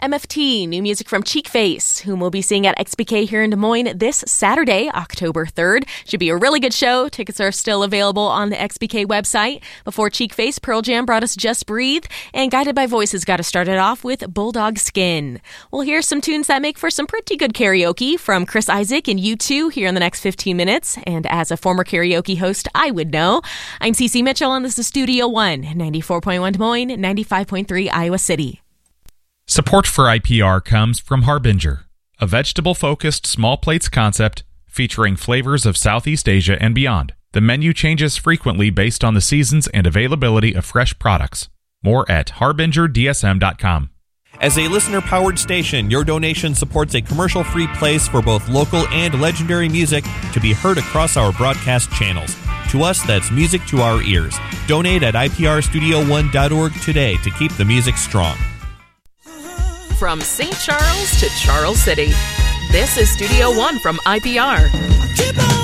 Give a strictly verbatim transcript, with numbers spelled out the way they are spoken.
M F T, new music from Cheek Face, whom we'll be seeing at X B K here in Des Moines this Saturday, October third. Should be a really good show. Tickets are still available on the X B K website. Before Cheek Face, Pearl Jam brought us Just Breathe, and Guided by Voices got us started off with Bulldog Skin. We'll hear some tunes that make for some pretty good karaoke from Chris Isaak and U two here in the next fifteen minutes. And as a former karaoke host, I would know. I'm Cece Mitchell, and this is Studio One, ninety-four point one Des Moines, ninety-five point three Iowa City. Support for I P R comes from Harbinger, a vegetable-focused small plates concept featuring flavors of Southeast Asia and beyond. The menu changes frequently based on the seasons and availability of fresh products. More at harbinger d s m dot com. As a listener-powered station, your donation supports a commercial-free place for both local and legendary music to be heard across our broadcast channels. To us, that's music to our ears. Donate at I P R studio one dot org today to keep the music strong. From Saint Charles to Charles City, this is Studio One from I P R.